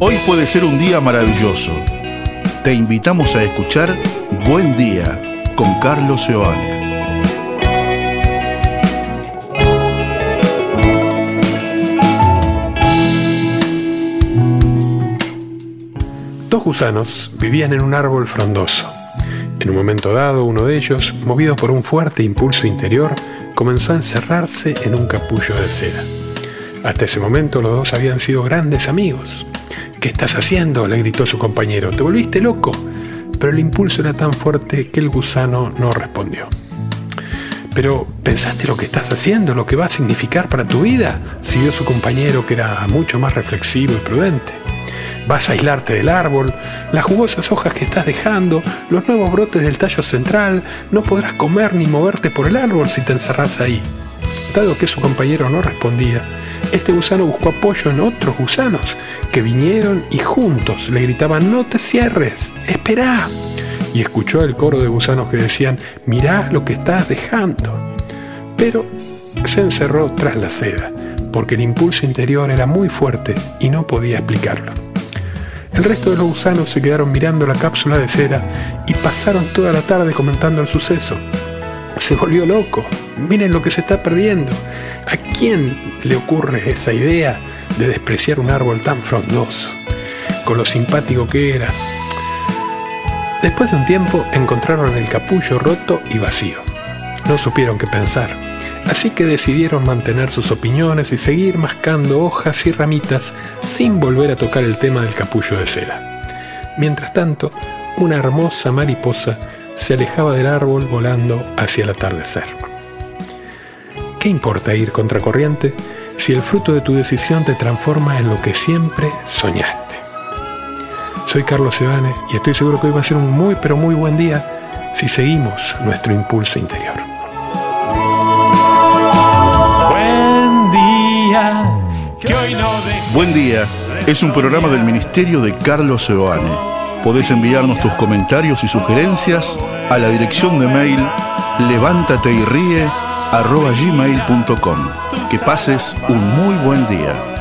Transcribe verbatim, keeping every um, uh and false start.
Hoy puede ser un día maravilloso. Te invitamos a escuchar Buen Día con Carlos Seoane. Dos gusanos vivían en un árbol frondoso. En un momento dado, uno de ellos, movido por un fuerte impulso interior, comenzó a encerrarse en un capullo de cera. Hasta ese momento los dos habían sido grandes amigos. «¿Qué estás haciendo?», le gritó su compañero. «¿Te volviste loco?». Pero el impulso era tan fuerte que el gusano no respondió. «¿Pero pensaste lo que estás haciendo, lo que va a significar para tu vida?», siguió su compañero, que era mucho más reflexivo y prudente. «Vas a aislarte del árbol, las jugosas hojas que estás dejando, los nuevos brotes del tallo central, no podrás comer ni moverte por el árbol si te encerrás ahí». Dado que su compañero no respondía, este gusano buscó apoyo en otros gusanos que vinieron y juntos le gritaban: «No te cierres, esperá». Y escuchó el coro de gusanos que decían: «Mirá lo que estás dejando». Pero se encerró tras la seda, porque el impulso interior era muy fuerte y no podía explicarlo. El resto de los gusanos se quedaron mirando la cápsula de cera y pasaron toda la tarde comentando el suceso. «Se volvió loco, miren lo que se está perdiendo. ¿A quién le ocurre esa idea de despreciar un árbol tan frondoso, con lo simpático que era?». Después de un tiempo encontraron el capullo roto y vacío. No supieron qué pensar, así que decidieron mantener sus opiniones y seguir mascando hojas y ramitas sin volver a tocar el tema del capullo de cera. Mientras tanto, una hermosa mariposa se alejaba del árbol volando hacia el atardecer. ¿Qué importa ir contracorriente si el fruto de tu decisión te transforma en lo que siempre soñaste? Soy Carlos Seoane y estoy seguro que hoy va a ser un muy pero muy buen día si seguimos nuestro impulso interior. Buen día, que hoy no dejes. Buen Día es un programa del Ministerio de Carlos Seoane. Podés enviarnos tus comentarios y sugerencias a la dirección de mail levántateyríe arroba gmail punto com. Que pases un muy buen día.